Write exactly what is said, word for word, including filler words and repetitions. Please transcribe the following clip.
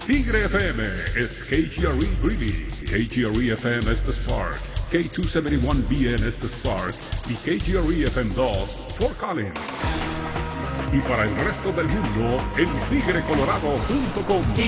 Tigre F M is K G R E Greeley, K G R E F M Estes Park, K two seventy-one B N Estes Park y K G R E F M dos Fort Collins. Y para el resto del mundo en tigre colorado punto com.